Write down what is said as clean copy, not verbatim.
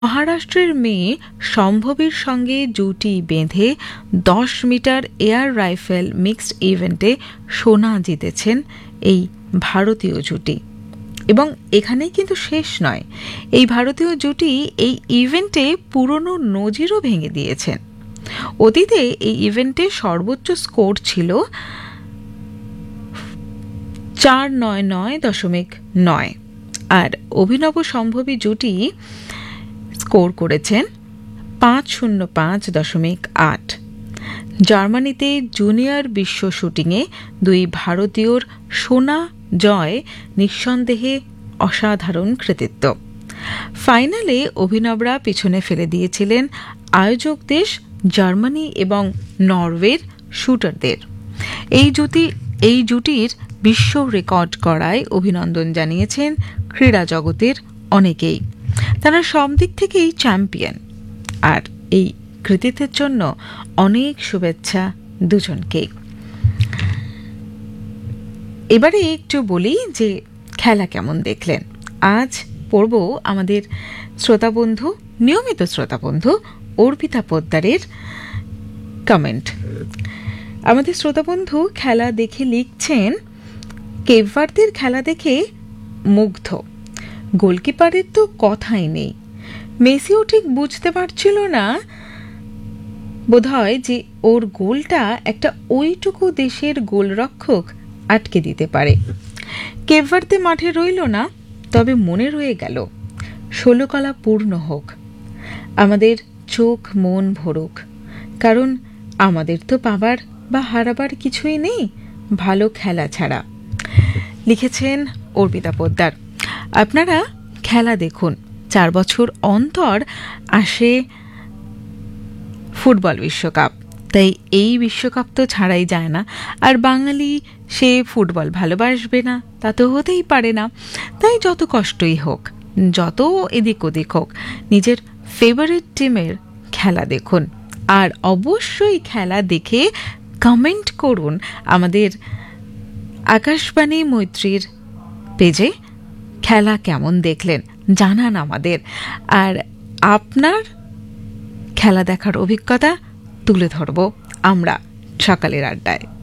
মহারাষ্ট্রের মেয়ে সম্ভবীর সঙ্গে জুটি বেঁধে 10 মিটার এয়ার রাইফেল মিক্সড ইভেন্টে সোনা জিতেছেন এই ভারতীয় জুটি। এবং এখানেই কিন্তু শেষ নয়, এই ভারতীয় জুটি এই ইভেন্টে পুরনো নজিরও ভেঙে দিয়েছেন। অতীতে এই ইভেন্টে সর্বোচ্চ স্কোর ছিল 499.9, আর অভিনব সম্ভবী জুটি স্কোর করেছেন 505.8। জার্মানিতে জুনিয়র বিশ্ব শুটিংয়ে দুই ভারতীয়র সোনা জয় নিঃসন্দেহে অসাধারণ কৃতিত্ব। ফাইনালে অভিনবরা পিছনে ফেলে দিয়েছিলেন আয়োজক দেশ জার্মানি এবং নরওয়ের শুটারদের। এই জুটির বিশ্ব রেকর্ড করায় অভিনন্দন জানিয়েছেন ক্রীড়া জগতের অনেকেই। তারা সব দিক থেকেই চ্যাম্পিয়ন, আর এই কৃতিত্বের জন্য অনেক শুভেচ্ছা দুজনকে। এবারে একটু বলি যে খেলা কেমন দেখলেন। আজ পড়ব আমাদের শ্রোতাবন্ধু, নিয়মিত শ্রোতাবন্ধু অর্পিতা পোদ্দারের কমেন্ট। আমাদের শ্রোতাবন্ধু খেলা দেখে লিখছেন, কেপ ভার্দের খেলা দেখে মুগ্ধ। গোলকিপারের তো কথাই নেই। মেসিও ঠিক বুঝতে পারছিল না বোধহয় যে ওর গোলটা একটা ওইটুকু দেশের গোলরক্ষক আটকে দিতে পারে। কেপ ভার্দে মাঠে রইল না, তবে মনে রয়ে গেল। 16 কলা পূর্ণ হোক, আমাদের চোখ মন ভরুক, কারণ আমাদের তো পাবার বা হারাবার কিছুই নেই ভালো খেলা ছাড়া। লিখেছেন অর্পিতা পোদ্দার। আপনারা খেলা দেখুন, 4 বছর অন্তর আসে ফুটবল বিশ্বকাপ, তাই এই বিশ্বকাপ তো ছাড়াই যায় না। আর বাঙালি সে ফুটবল ভালোবাসবে না তা তো হতেই পারে না। তাই যত কষ্টই হোক, যত এদিক ওদিক হোক, নিজের ফেভারিট টিমের খেলা দেখুন। আর অবশ্যই খেলা দেখে কমেন্ট করুন আমাদের আকাশবাণী মৈত্রীর পেজে। খেলা কেমন দেখলেন জানান আমাদের, আর আপনার খেলা দেখার অভিজ্ঞতা তুলে ধরব আমরা সকালের আড্ডায়।